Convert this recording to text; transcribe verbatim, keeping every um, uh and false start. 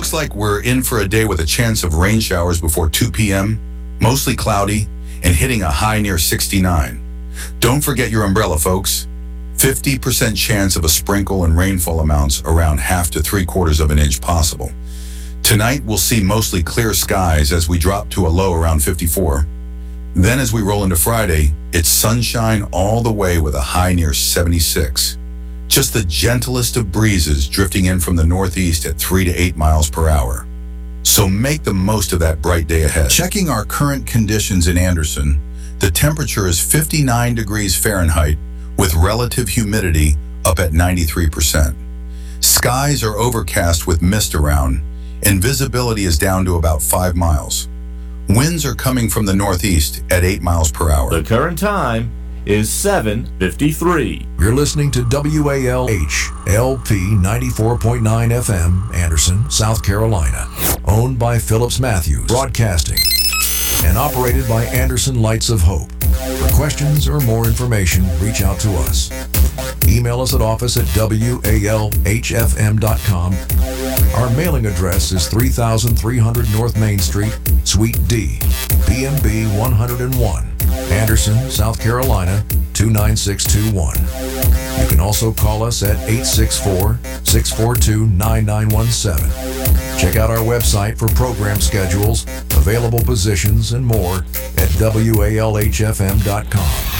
Looks like we're in for a day with a chance of rain showers before two p.m., mostly cloudy, and hitting a high near sixty-nine. Don't forget your umbrella, folks. fifty percent chance of a sprinkle and rainfall amounts around half to three quarters of an inch possible. Tonight, we'll see mostly clear skies as we drop to a low around fifty-four. Then as we roll into Friday, it's sunshine all the way with a high near seventy-six. Just the gentlest of breezes drifting in from the northeast at three to eight miles per hour. So make the most of that bright day ahead. Checking our current conditions in Anderson, the temperature is fifty-nine degrees Fahrenheit with relative humidity up at ninety-three percent. Skies are overcast with mist around, and visibility is down to about five miles. Winds are coming from the northeast at eight miles per hour. The current time is seven fifty-three. You're listening to W A L H L P ninety-four point nine F M, Anderson, South Carolina. Owned by Phillips Matthews Broadcasting and operated by Anderson Lights of Hope. For questions or more information, reach out to us. Email us at office at W A L H F M dot com. Our mailing address is three thousand three hundred North Main Street, Suite D, P M B one oh one, Anderson, South Carolina two nine six two one. You can also call us at eight six four, six four two, nine nine one seven. Check out our website for program schedules, available positions, and more at W A L H F M dot com.